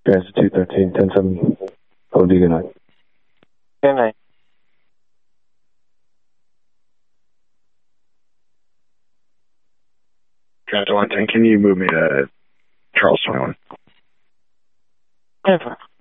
Transit 213, 10-7, OD, good night. Good night. Transit 110, can you move me to Charles 21? Never.